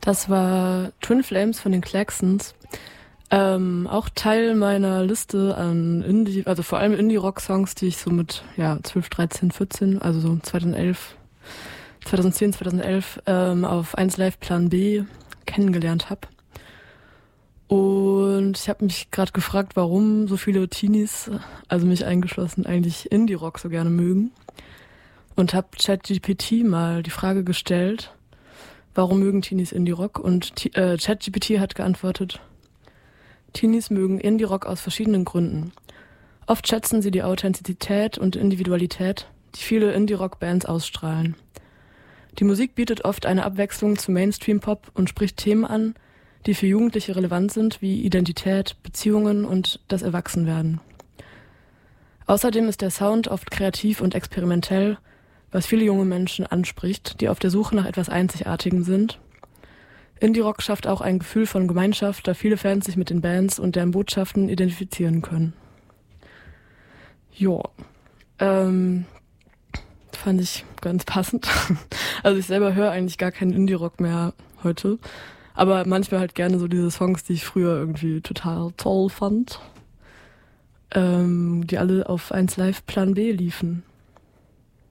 Das war Twin Flames von den Klaxons. Auch Teil meiner Liste an Indie, also vor allem Indie-Rock-Songs, die ich so mit 12, 13, 14, also so 2010, 2011 auf 1 Live Plan B kennengelernt habe. Und ich habe mich gerade gefragt, warum so viele Teenies, also mich eingeschlossen, eigentlich Indie-Rock so gerne mögen. Und habe ChatGPT mal die Frage gestellt, warum mögen Teenies Indie-Rock? Und ChatGPT hat geantwortet, Teenies mögen Indie-Rock aus verschiedenen Gründen. Oft schätzen sie die Authentizität und Individualität, die viele Indie-Rock-Bands ausstrahlen. Die Musik bietet oft eine Abwechslung zu Mainstream-Pop und spricht Themen an, die für Jugendliche relevant sind, wie Identität, Beziehungen und das Erwachsenwerden. Außerdem ist der Sound oft kreativ und experimentell, was viele junge Menschen anspricht, die auf der Suche nach etwas Einzigartigem sind. Indie-Rock schafft auch ein Gefühl von Gemeinschaft, da viele Fans sich mit den Bands und deren Botschaften identifizieren können. Fand ich ganz passend. Also ich selber höre eigentlich gar keinen Indie-Rock mehr heute, aber manchmal halt gerne so diese Songs, die ich früher irgendwie total toll fand, die alle auf 1 Live Plan B liefen.